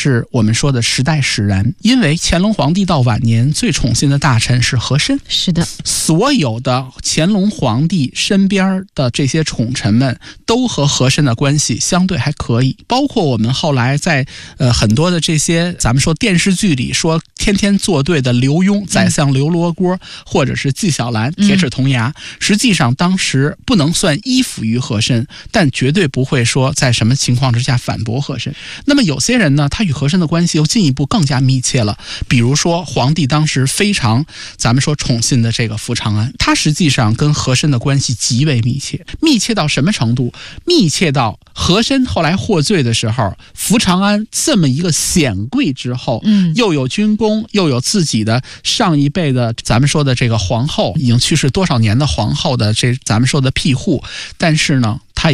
是我们说的时代使然，因为乾隆皇帝到晚年最宠信的大臣是和珅。 是的， 所有的乾隆皇帝身边的这些宠臣们都和和珅的关系相对还可以，包括我们后来在很多的这些咱们说电视剧里说天天作对的刘墉、宰相刘罗锅，或者是纪晓岚、铁齿铜牙，实际上当时不能算依附于和珅，但绝对不会说在什么情况之下反驳和珅。那么有些人呢，他与和珅的关系又进一步更加密切了，比如说皇帝当时非常咱们说宠信的这个福长安，他实际上跟和珅的关系极为密切，密切到什么程度？密切到和珅后来获罪的时候，福长安这么一个显贵之后，又有军功，又有自己的上一辈的咱们说的这个皇后，已经去世多少年的皇后的这咱们说的庇护，但是呢